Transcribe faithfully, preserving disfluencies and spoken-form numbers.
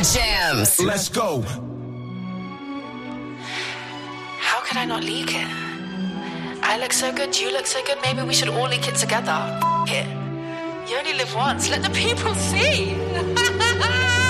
Jams. Let's go. How could I not leak it? I look so good, you look so good, maybe we should all leak it together. F- it. You only live once, let the people see.